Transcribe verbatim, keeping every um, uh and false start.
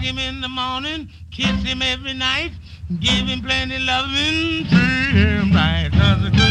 him in the morning, kiss him every night, give him plenty loving, treat him right. Does it